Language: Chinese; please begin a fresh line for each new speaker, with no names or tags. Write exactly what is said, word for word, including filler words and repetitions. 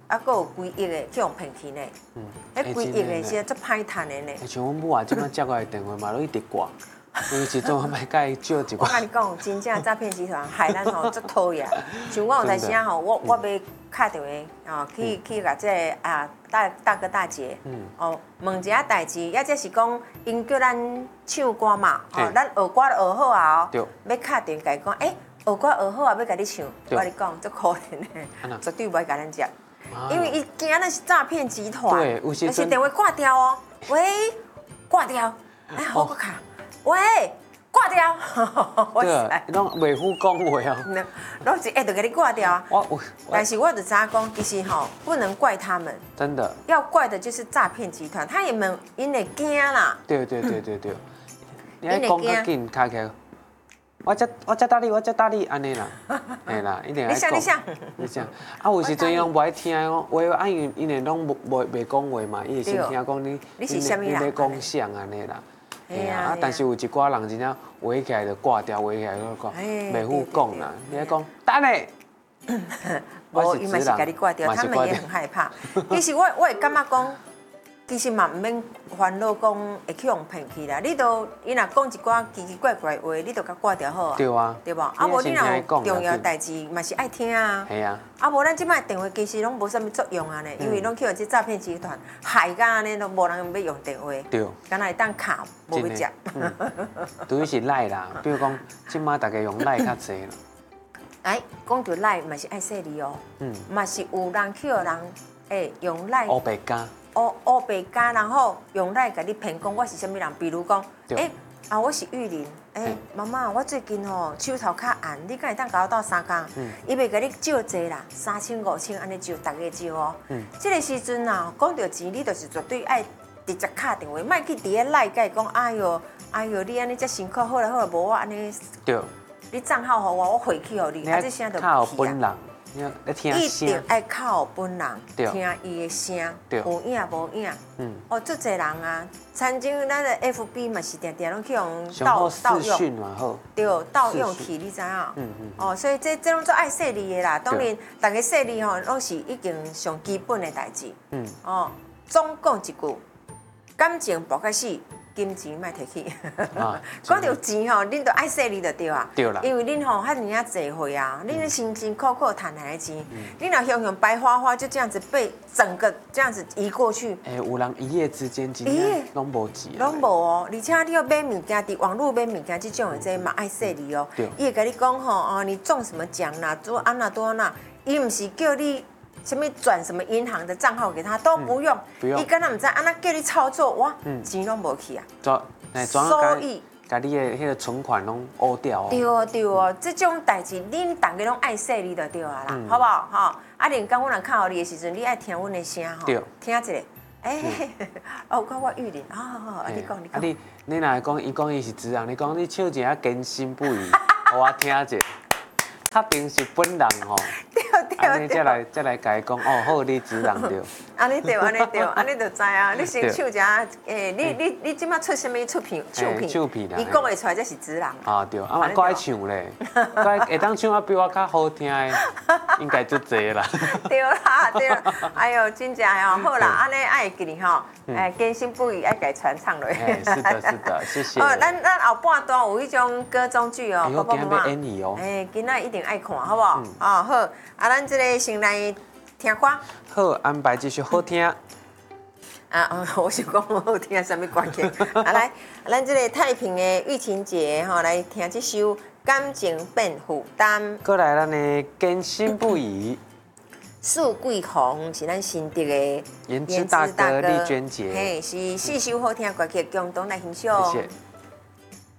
啊，还有几亿的去用骗去呢。嗯，迄几亿的是足歹趁的呢。
像阮母啊，即摆接过来电话嘛，都一直挂。有时阵我咪甲伊借一
我
寡。
甲你讲，真正诈骗集团害咱吼足讨厌。像我有当时啊吼，我我要敲电话哦，去去甲这啊大大哥大姐，哦问一下代志，也即是讲因叫咱唱歌嘛，哦，咱学歌都学好啊哦，要敲电话甲伊讲，诶，学歌学好啊，要甲你唱，我甲你讲，足可怜的，绝对不会甲咱接，因为伊惊那是诈骗集团，
对，有时
而且电话挂掉哦，喂，挂掉，哎，好我卡。喂，挂掉！
对，拢袂赴讲话哦。
拢一下就给你挂掉啊！
我我，
但是我就知影讲，其实吼不能怪他们，
真的，
要怪的就是诈骗集团，他也们因会惊啦。
对对对对对，你爱讲较紧，开起来，我这我这搭你，我这搭你，安尼啦，嘿啦，一定爱讲。
你想你想，
你想，啊有时阵伊拢无爱听哦，话啊因因为拢无无袂讲话嘛，伊会先听讲你
你是啥物人？
你咧讲啥安尼啦。
哎呀，
啊！但是有一寡人真正话起来就挂掉，话起来就讲，袂赴讲啦。你咧讲，等下，
我伊嘛是甲你挂掉，他们也很害怕。其实我我会感觉讲，其实嘛毋免烦恼讲会去用骗去啦。你都伊若讲一寡奇奇怪怪话，你都甲挂掉好啊。
对啊，
对无？啊无你若有重要代志嘛是爱听啊。
系啊。
啊无咱即摆电话其实拢无啥物作用啊呢，因为拢去互这诈骗集团害甲安尼，都无人要用电话。
对。
敢若会当卡无要接。
除非是赖啦，比如讲，即摆大家用赖较济啦。
哎，讲到赖嘛是爱说你哦。嗯。嘛是有人去互人诶用赖。
乌白加。
乌乌白加，然后用赖甲你骗讲我是啥物人，比如讲，诶啊我是玉玲，诶妈妈我最近吼手头较红，你敢会当甲我斗相共？伊袂甲你借济啦，三千五千安尼借，逐个借哦。嗯。这个时阵啊，讲到钱，你就是绝对爱直接敲电话，莫去伫咧赖甲伊讲，哎哟哎哟，你安尼遮辛苦，好啦好啦，无我安尼。对。你账号互我，我回去互你，啊这声就去啊。一定爱靠本人听伊的声，有影无影。嗯，哦，足侪人啊，曾经咱的 F B 嘛是定定拢去用盗盗用，对，盗用去，你知影？嗯嗯。哦，所以这这拢做爱说你的啦。当然，大家说你吼，拢是已经上基本的代志。嗯。哦，总讲一句，感情博开始。金钱莫摕去，讲到钱吼，恁都爱说你就对啊。对啦。因为恁吼遐尔啊济岁啊，恁辛辛苦苦赚来的钱，恁若想想白花花就这样子被整个这样子移过去。
哎，有人一夜之间真正拢无钱。
拢无哦，而且你要买物件，伫网络买物件，这种的这嘛爱说你哦。对。伊会甲你讲吼，哦，你中什么奖啦，做安那多安那，伊毋是叫你。什么转什么银行的账号给他都不用，不用，伊敢若唔知，安那叫你操作，哇，钱拢无去啊。
所以，把你的迄个存款拢乌掉哦。
对哦对哦，这种代志，恁大家拢爱说你就对啊啦，好不好？哈，啊，连讲我若靠你的时阵，你爱听阮的声吼，听一下。哎，哦，我我玉玲，好好好，你讲你讲。啊
你你若讲，伊讲伊是职人，你讲你唱一下坚心不移，我听一下。确定是本人吼，安尼再来再来甲伊讲哦，好，你职人对。
安尼对，安尼对，安尼就知啊。你先唱一下，诶，你你你即摆出什么出品？
唱片，唱片啦。
伊讲会出来这是职人。
啊对，啊嘛搁爱唱咧，搁会当唱啊比我较好听的，应该足济啦。
对啦对啦，哎呦，真正哦，好啦，安尼爱记你吼，诶，坚信不移爱改传唱落。
是的，是的，谢谢。
哦，咱咱后半段有迄种歌中剧哦，
爸爸妈妈。演你哦。
诶，今仔一定爱看，好不好？哦好，啊，咱这个先来听歌。
好，安排继续好听。
啊，我想讲好听，什么关系？啊来，咱这个太平的玉琴姐吼，来听这首《感情变负担》。
过来，咱的坚信不移。
素桂红是咱新竹的
颜值大哥丽娟姐，
嘿，是四首好听歌曲，共同来欣赏。
谢谢。